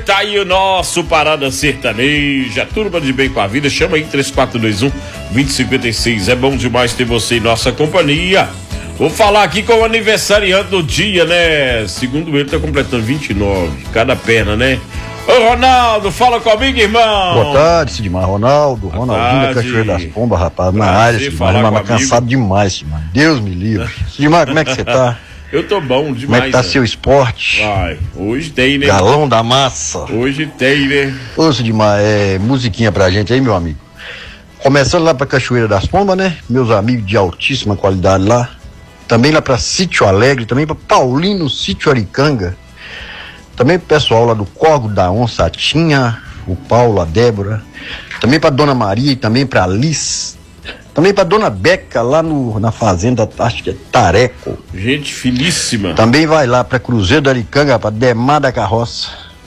tá aí o nosso Parada Sertaneja, turma de bem com a vida, chama aí 3421-2056, é bom demais ter você em nossa companhia. Vou falar aqui com o aniversariante do dia, né? Segundo ele, tá completando 29, cada perna, né? Ô Ronaldo, fala comigo, irmão. Boa tarde, Sidmar. Ronaldinho da Cachoeira das Pombas, rapaz, na área, Sidmar, mas cansado demais, Sidmar. Deus me livre. Sidmar, como é que você tá? Eu tô bom demais. Como é que tá seu esporte? Ai, hoje tem, né? Galão da massa. Hoje tem, né? Ô, Sidmar, musiquinha pra gente aí, meu amigo. Começando lá pra Cachoeira das Pombas, né? Meus amigos de altíssima qualidade lá. Também lá pra Sítio Alegre, também pra Paulino Sítio Aricanga. Também pro pessoal lá do Corgo da Onça, a Tinha, o Paulo, a Débora. Também pra Dona Maria e também pra Liz. Também pra Dona Beca lá na fazenda, acho que é Tareco. Gente finíssima. Também vai lá pra Cruzeiro da Aricanga, pra Demar da Carroça.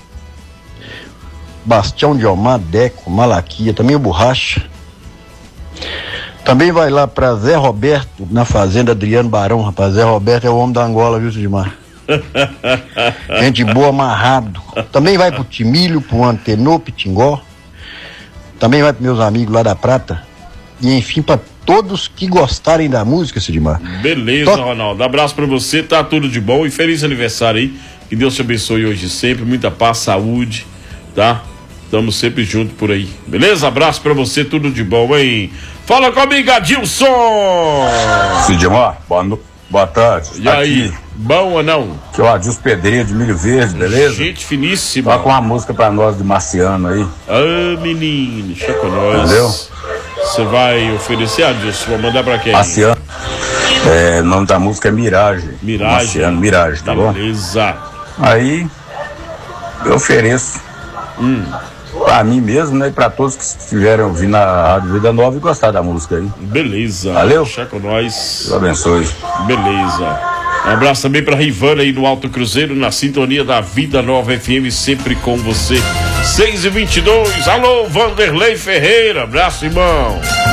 Bastião de Omar, Deco, Malaquia, também o Borracha. Também vai lá pra Zé Roberto, na fazenda Adriano Barão, rapaz. Zé Roberto é o homem da Angola, viu, Sidmar? Gente boa, amarrado. Também vai pro Timílio, pro Antenor, Pitingó. Também vai pros meus amigos lá da Prata. E enfim, pra todos que gostarem da música, Sidmar. Beleza, Ronaldo. Abraço pra você, tá tudo de bom e feliz aniversário aí. Que Deus te abençoe hoje sempre, muita paz, saúde, tá? Estamos sempre juntos por aí. Beleza? Abraço pra você, tudo de bom, hein? Fala comigo, Adilson! Sidmar, boa tarde. E aí, bom ou não? Que é o Adilson Pedreiro de Milho Verde, beleza? Gente finíssima. Toca uma música pra nós de Marciano aí. Ah, menino, deixa com nós. Entendeu? Você vai oferecer, Adilson? Vou mandar pra quem? Marciano. O nome da música é Miragem. Miragem. Marciano, Miragem, tá bom? Beleza. Aí, eu ofereço. Pra mim mesmo, né? E pra todos que estiverem ouvindo na Rádio Vida Nova e gostar da música aí. Beleza. Valeu. Deixa com nós. Deus abençoe. Beleza. Um abraço também pra Rivana aí no Alto Cruzeiro, na sintonia da Vida Nova FM, sempre com você. 6h22. Alô, Vanderlei Ferreira. Abraço, irmão.